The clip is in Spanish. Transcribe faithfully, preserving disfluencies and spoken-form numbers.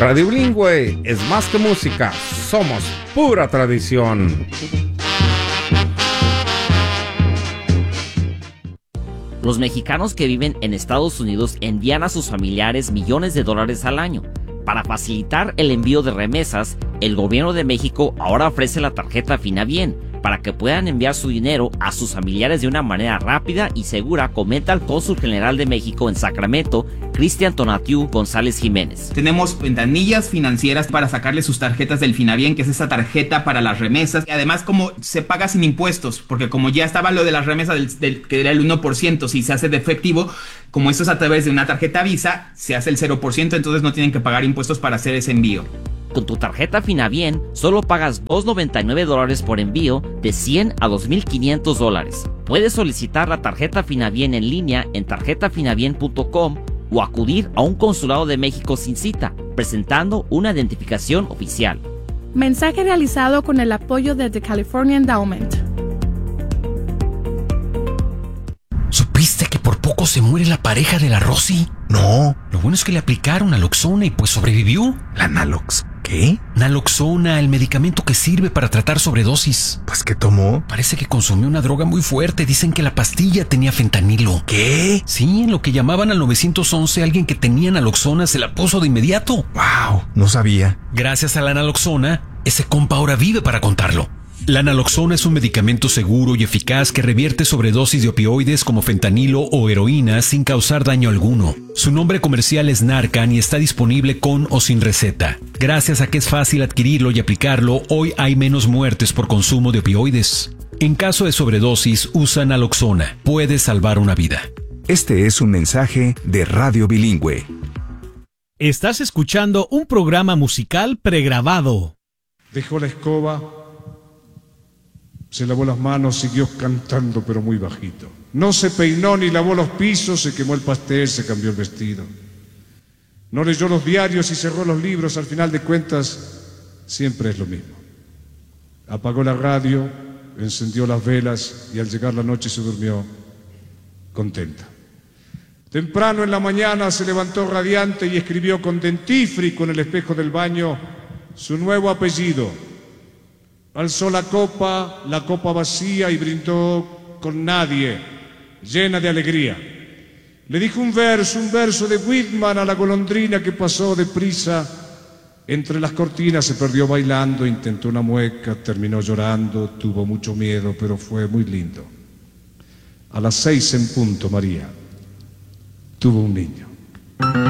Radio Bilingüe es más que música, somos pura tradición. Los mexicanos que viven en Estados Unidos envían a sus familiares millones de dólares al año. Para facilitar el envío de remesas, el gobierno de México ahora ofrece la tarjeta Finabien para que puedan enviar su dinero a sus familiares de una manera rápida y segura, comenta el cónsul general de México en Sacramento, Cristian Tonatiu González Jiménez. Tenemos ventanillas financieras para sacarle sus tarjetas del Finabien, que es esa tarjeta para las remesas. Y además, como se paga sin impuestos, porque como ya estaba lo de las remesas del, del, que era el uno por ciento, si se hace de efectivo, como esto es a través de una tarjeta Visa, se hace el cero por ciento, entonces no tienen que pagar impuestos para hacer ese envío. Con tu tarjeta Finabien, solo pagas dos noventa y nueve dólares por envío de cien a dos mil quinientos dólares. Puedes solicitar la tarjeta Finabien en línea en tarjeta finabien punto com o acudir a un consulado de México sin cita, presentando una identificación oficial. Mensaje realizado con el apoyo de The California Endowment. ¿Supiste que por poco se muere la pareja de la Rosy? No. Lo bueno es que le aplicaron naloxona y pues sobrevivió. ¿La Nalox qué? Naloxona, el medicamento que sirve para tratar sobredosis. Pues, ¿qué tomó? Parece que consumió una droga muy fuerte. Dicen que la pastilla tenía fentanilo. ¿Qué? Sí, en lo que llamaban al nueve once, alguien que tenía naloxona se la puso de inmediato. Wow, no sabía. Gracias a la naloxona, ese compa ahora vive para contarlo. La naloxona es un medicamento seguro y eficaz que revierte sobredosis de opioides como fentanilo o heroína sin causar daño alguno. Su nombre comercial es Narcan y está disponible con o sin receta. Gracias a que es fácil adquirirlo y aplicarlo, hoy hay menos muertes por consumo de opioides. En caso de sobredosis, usa naloxona. Puede salvar una vida. Este es un mensaje de Radio Bilingüe. Estás escuchando un programa musical pregrabado. Dejó la escoba, se lavó las manos, siguió cantando pero muy bajito. No se peinó ni lavó los pisos, se quemó el pastel, se cambió el vestido. No leyó los diarios y cerró los libros, al final de cuentas siempre es lo mismo. Apagó la radio, encendió las velas y al llegar la noche se durmió contenta. Temprano en la mañana se levantó radiante y escribió con dentífrico en el espejo del baño su nuevo apellido. Alzó la copa, la copa vacía y brindó con nadie, llena de alegría. Le dijo un verso, un verso de Whitman a la golondrina que pasó deprisa. Entre las cortinas se perdió bailando, intentó una mueca, terminó llorando, tuvo mucho miedo, pero fue muy lindo. A las seis en punto, María tuvo un niño.